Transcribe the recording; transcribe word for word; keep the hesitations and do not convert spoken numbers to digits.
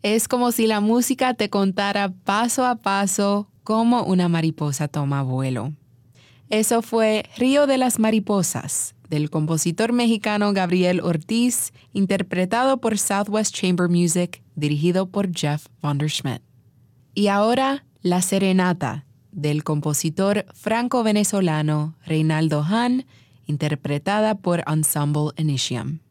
Es como si la música te contara paso a paso cómo una mariposa toma vuelo. Eso fue Río de las Mariposas, del compositor mexicano Gabriel Ortiz, interpretado por Southwest Chamber Music, dirigido por Jeff Vanderschmidt. Y ahora, La Serenata, del compositor franco-venezolano Reinaldo Hahn, interpretada por Ensemble Initium.